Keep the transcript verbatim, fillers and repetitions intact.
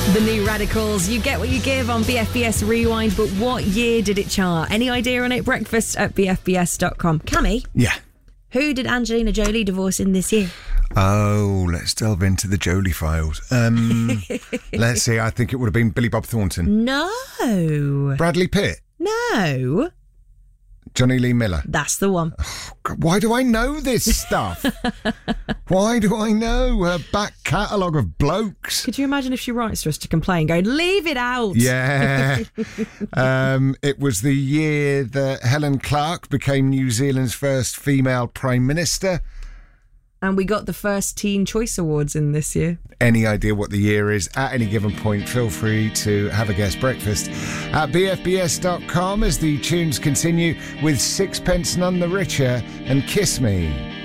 The New Radicals. You get what you give on B F B S Rewind, but what year did it chart? Any idea on it? Breakfast at b f b s dot com. Cammy? Yeah. Who did Angelina Jolie divorce in this year? Oh, let's delve into the Jolie files. Um, let's see, I think it would have been Billy Bob Thornton. No. Bradley Pitt. No. Johnny Lee Miller. That's the one. Oh, God, why do I know this stuff? Why do I know her back catalogue of blokes? Could you imagine if she writes to us to complain, going, leave it out? Yeah. um, it was the year that Helen Clark became New Zealand's first female Prime Minister. And we got the first Teen Choice Awards in this year. Any idea what the year is at any given point, feel free to have a guess. Breakfast at b f b s dot com as the tunes continue with Sixpence None the Richer and Kiss Me.